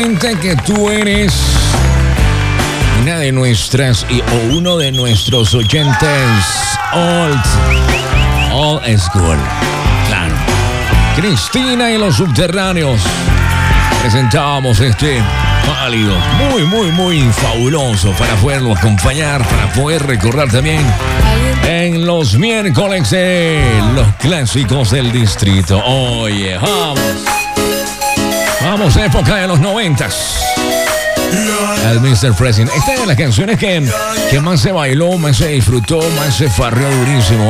Que tú eres una de nuestras o uno de nuestros oyentes old school. Claro. Cristina y los Subterráneos. Presentábamos este pálido, muy fabuloso para poderlo acompañar, para poder recordar también en los miércoles de los clásicos del distrito. Oye, vamos, época de los 90s. El Mr. President. Esta es de las canciones que más se bailó, más se disfrutó, más se farreó durísimo.